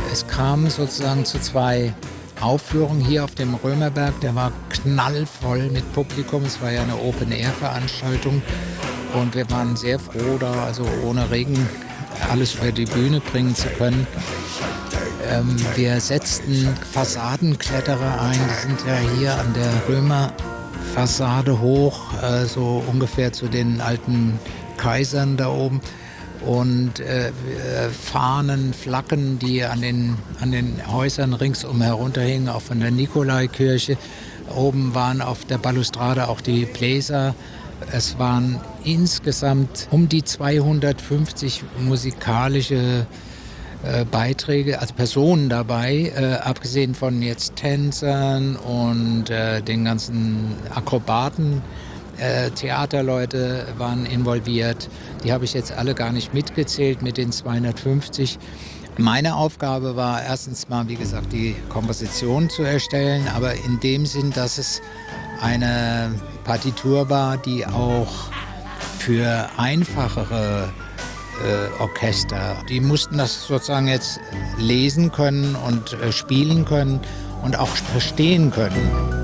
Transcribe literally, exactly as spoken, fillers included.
Es kam sozusagen zu zwei Aufführungen hier auf dem Römerberg. Der war knallvoll mit Publikum. Es war ja eine Open-Air-Veranstaltung und wir waren sehr froh, da also ohne Regen alles über die Bühne bringen zu können. Ähm, wir setzten Fassadenkletterer ein. Die sind ja hier an der Römerfassade hoch, äh, so ungefähr zu den alten Kaisern da oben. Und äh, Fahnen, Flaggen, die an den, an den Häusern ringsum herunterhingen, auch von der Nikolaikirche. Oben waren auf der Balustrade auch die Bläser. Es waren insgesamt um die zweihundertfünfzig musikalische äh, Beiträge, also Personen dabei, äh, abgesehen von jetzt Tänzern und äh, den ganzen Akrobaten. Äh, Theaterleute waren involviert, die habe ich jetzt alle gar nicht mitgezählt mit den zweihundertfünfzig. Meine Aufgabe war erstens mal, wie gesagt, die Komposition zu erstellen, aber in dem Sinn, dass es eine Partitur war, die auch für einfachere äh, Orchester, die mussten das sozusagen jetzt lesen können und äh, spielen können und auch verstehen können.